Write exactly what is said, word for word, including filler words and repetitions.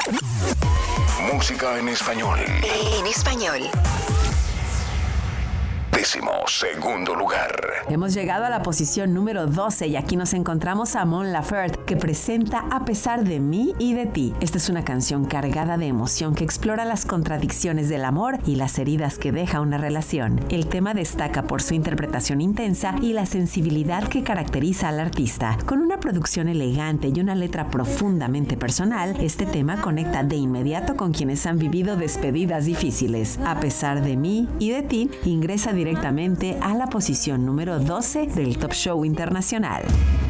Música en español. En español. Décimo segundo lugar. Hemos llegado a la posición número doce y aquí nos encontramos a Mon Laferte, que presenta A pesar de mí y de ti. Esta es una canción cargada de emoción que explora las contradicciones del amor y las heridas que deja una relación. El tema destaca por su interpretación intensa y la sensibilidad que caracteriza al artista. Con una producción elegante y una letra profundamente personal, este tema conecta de inmediato con quienes han vivido despedidas difíciles. A pesar de mí y de ti, ingresa directamente a la posición número doce del Top Show Internacional.